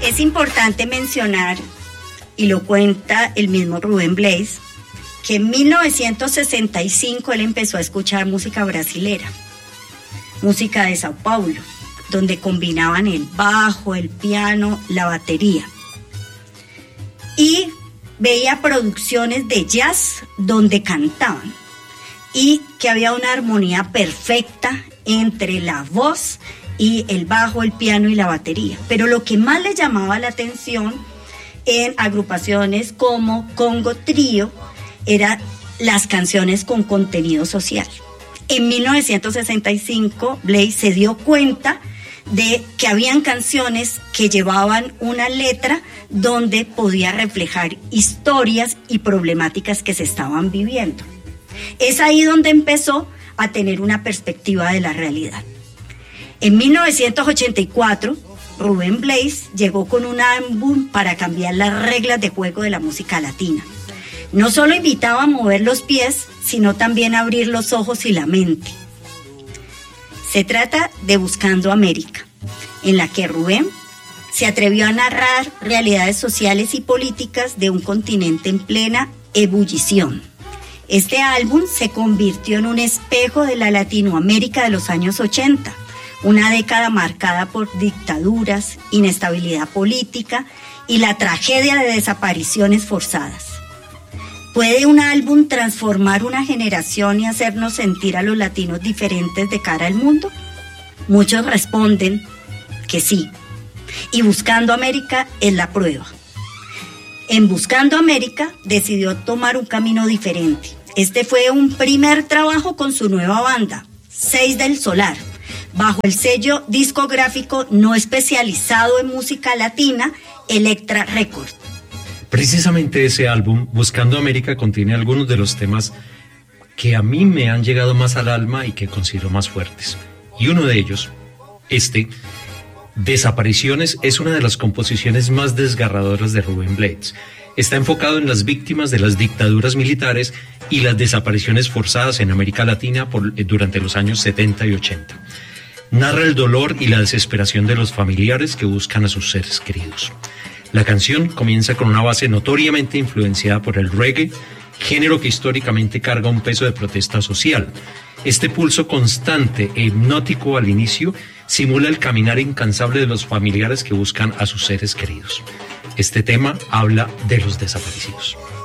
Es importante mencionar, y lo cuenta el mismo Rubén Blades, que en 1965 él empezó a escuchar música brasilera, música de Sao Paulo, donde combinaban el bajo, el piano, la batería. Y veía producciones de jazz donde cantaban y que había una armonía perfecta entre la voz y el bajo, el piano y la batería. Pero lo que más le llamaba la atención en agrupaciones como Congo Trio eran las canciones con contenido social. En 1965, Blades se dio cuenta de que habían canciones que llevaban una letra donde podía reflejar historias y problemáticas que se estaban viviendo. Es ahí donde empezó a tener una perspectiva de la realidad. En 1984, Rubén Blades llegó con un álbum para cambiar las reglas de juego de la música latina. No solo invitaba a mover los pies, sino también a abrir los ojos y la mente. Se trata de Buscando América, en la que Rubén se atrevió a narrar realidades sociales y políticas de un continente en plena ebullición. Este álbum se convirtió en un espejo de la Latinoamérica de los años 80, una década marcada por dictaduras, inestabilidad política y la tragedia de desapariciones forzadas. ¿Puede un álbum transformar una generación y hacernos sentir a los latinos diferentes de cara al mundo? Muchos responden que sí. Y Buscando América es la prueba. En Buscando América decidió tomar un camino diferente. Este fue un primer trabajo con su nueva banda, 6 del Solar, bajo el sello discográfico no especializado en música latina, Elektra Records. Precisamente ese álbum, Buscando América, contiene algunos de los temas que a mí me han llegado más al alma y que considero más fuertes. Y uno de ellos, Desapariciones, es una de las composiciones más desgarradoras de Rubén Blades. Está enfocado en las víctimas de las dictaduras militares y las desapariciones forzadas en América Latina durante los años 70 y 80. Narra el dolor y la desesperación de los familiares que buscan a sus seres queridos. La canción comienza con una base notoriamente influenciada por el reggae, género que históricamente carga un peso de protesta social. Este pulso constante e hipnótico al inicio simula el caminar incansable de los familiares que buscan a sus seres queridos. Este tema habla de los desaparecidos.